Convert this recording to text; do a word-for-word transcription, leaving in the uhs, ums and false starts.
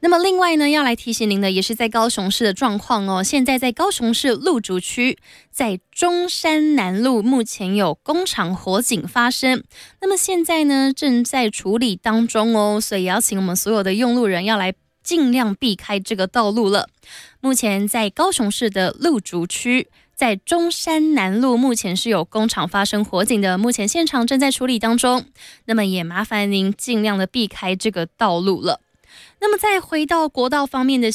那么另外呢，要来提醒您的也是在高雄市的状况哦。现在在高雄市路竹区，在中山南路目前有工厂火警发生，那么现在呢正在处理当中哦，所以要请我们所有的用路人要来尽量避开这个道路了。目前在高雄市的路竹区，在中山南路目前是有工厂发生火警的，目前现场正在处理当中，那么也麻烦您尽量的避开这个道路了。那么再回到国道方面的